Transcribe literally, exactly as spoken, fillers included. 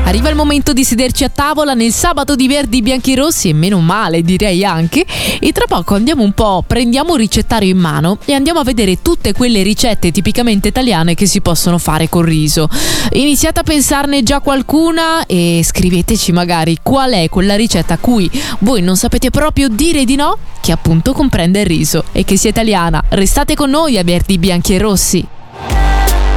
Arriva il momento di sederci a tavola nel sabato di Verdi Bianchi Rossi, e meno male direi anche, e tra poco andiamo un po', prendiamo un ricettario in mano e andiamo a vedere tutte quelle ricette tipicamente italiane che si possono fare col riso. Iniziate a pensarne già qualcuna e scriveteci magari qual è quella ricetta a cui voi non sapete proprio dire di no, che appunto comprende il riso e che sia italiana. Restate con noi a Verdi Bianchi e Rossi.